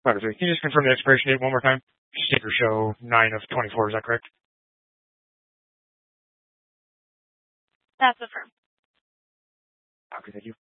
Can you just confirm the expiration date one more time? Sticker show 9 of 24, is that correct? That's affirmed. Okay, thank you.